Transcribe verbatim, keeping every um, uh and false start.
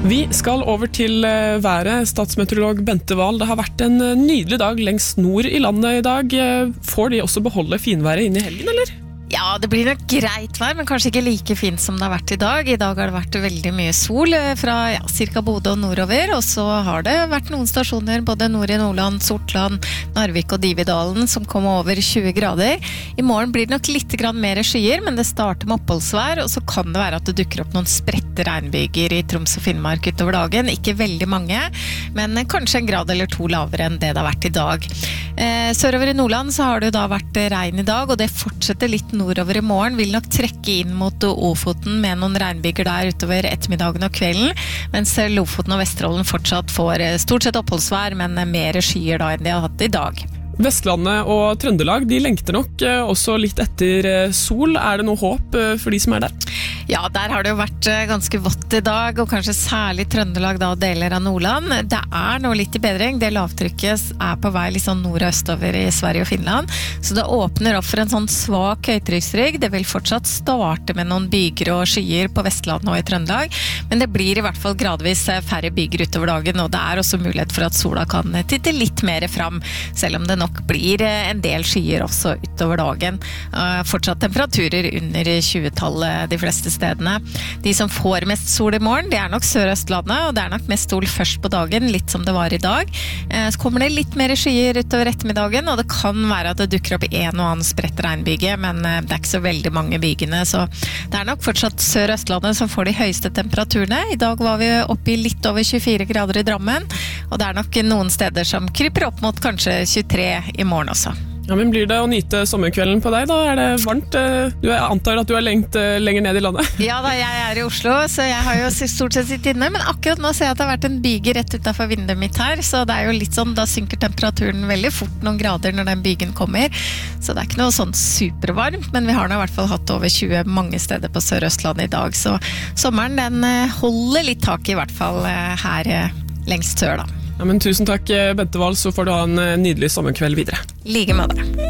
Vi skal over til været. Statsmeteorolog Bente Wahl, det har vært en nydelig dag lengst nord i landet i dag. Får de også beholde finværet inn i helgen, eller? Ja, det blir nok greit vær, men kanskje ikke like fint som det har vært i dag. I dag har det vært veldig mye sol fra ja, cirka Bodø og nordover, og så har det vært noen stasjoner, både nord i Nordland, Sortland, Narvik og Dividalen, som kom over tjue grader. I morgen blir det nok litt grann mer skyer, men det starter med oppholdsvær, og så kan det være at det dukker opp noen spredte regnbyger i Troms og Finnmark utover dagen. Ikke veldig mange, men kanskje en grad eller to lavere enn det det har vært i dag. Eh, sørover i Nordland så har det jo da vært regn i dag, og det fortsetter litt nordover i morgen, vil nok trekke inn mot Ofoten med noen regnbyger der utover ettermiddagen og kvelden, mens Lofoten og Vesterålen fortsatt får stort sett oppholdsvær, men mer skyer da enn de har hatt i dag. Vestlandet og Trøndelag, de lengter nok også litt etter sol. Er det noe håp for de som er der? Ja, der har det jo vært ganske vått i dag, og kanskje særlig Trøndelag da, og deler av Nordland. Det er nå litt i bedring. Det lavtrykket er på vei litt sånn nord og østover i Sverige og Finland, så det åpner opp for en sånn svak høytrykksrygg. Det vil fortsatt starte med noen byger og skyer på Vestlandet og i Trøndelag, men det blir i hvert fall gradvis færre byger utover dagen, og det er også mulighet for at sola kan titte litt mer fram, selv om det nok blir en del skyer også utover dagen. Fortsatt temperaturer under tjue-tallet de fleste stedene. De som får mest sol i morgen, det er nok Sør-Østlandet, og det er nok mest sol først på dagen, litt som det var i dag. Så kommer det litt mer skyer utover ettermiddagen, og det kan være at det dukker opp en og annen spredt regnbyge, men det er ikke så veldig mange bygene, så det er nok fortsatt Sør-Østlandet som får de høyeste temperaturene. I dag var vi oppe i litt over tjuefire grader i Drammen, og det er nok noen steder som kryper opp mot kanskje tjuetre i morgen også. Ja, men blir det å nyte sommerkvelden på deg da? Er det varmt? Du antar at du er lengt lenger ned i landet? Ja da, jeg er i Oslo, så jeg har jo stort sett sitt inne, men akkurat nå ser jeg at det har vært en byge rett utenfor vinduet mitt her, så det er jo litt sånn, da synker temperaturen veldig fort noen grader når den bygen kommer, så det er ikke noe sånn supervarmt, men vi har nå i hvert fall hatt over tjue mange steder på Sør-Østlandet i dag, så sommeren den holder litt tak i hvert fall her lengst sør da. Ja, men tusen takk Bente Wahl, så får du ha en nydelig sommerkveld videre. Like med det.